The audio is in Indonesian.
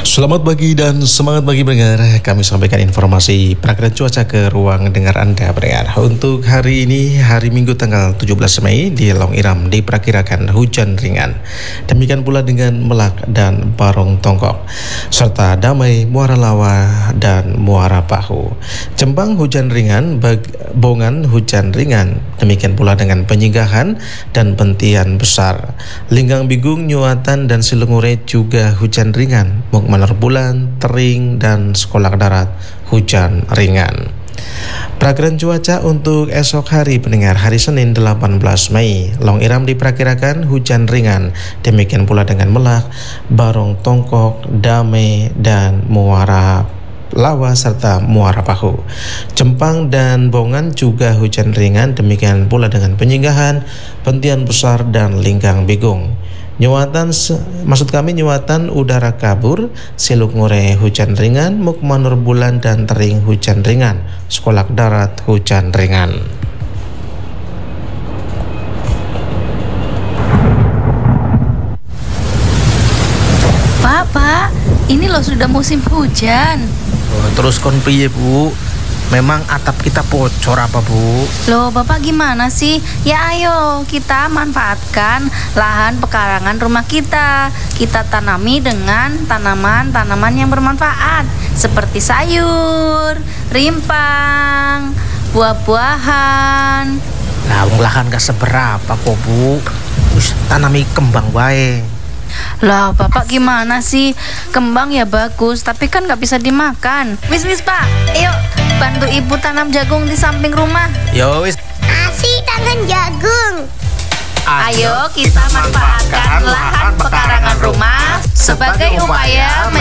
Selamat pagi dan semangat pagi pendengar. Kami sampaikan informasi perakiraan cuaca ke ruang dengar Anda pendengar. Untuk hari ini, hari Minggu tanggal 17 Mei di Long Iram diperkirakan hujan ringan. Demikian pula dengan Melak dan Barong Tongkok, serta Damai, Muara Lawa dan Muara Pahu. Jembang hujan ringan, Bongan hujan ringan. Demikian pula dengan Penyinggahan dan Pentian Besar. Linggang Bigung, Nyuatan dan Silengure juga hujan ringan. Mukmanar Bulan, Tering dan Sekolah Darat hujan ringan. Perakiraan cuaca untuk esok hari pendengar, hari Senin 18 Mei, Long Iram diperkirakan hujan ringan. Demikian pula dengan Melak, Barong Tongkok, Damai dan Muara Lawa serta Muara Pahu. Jembang dan Bongan juga hujan ringan. Demikian pula dengan Penyinggahan, Pentian Besar dan Linggang Bigung. Nyuatan udara kabur, Silengure hujan ringan, Mukmanar Bulan dan Tering hujan ringan, Sekolah Darat hujan ringan. Pak, ini loh sudah musim hujan. Terus kon piye, Bu? Memang atap kita bocor apa, Bu? Loh, Bapak gimana sih? Ya ayo, kita manfaatkan lahan pekarangan rumah kita. Kita tanami dengan tanaman-tanaman yang bermanfaat, seperti sayur, rimpang, buah-buahan. Lah, wong lahan gak seberapa kok, Bu. Terus tanami kembang wae. Lah, Bapak gimana sih? Kembang ya bagus, tapi kan gak bisa dimakan. Wis, Pak, ayo bantu ibu tanam jagung di samping rumah. Yo wis. Asik tanam jagung. Ayo kita manfaatkan lahan pekarangan rumah sebagai upaya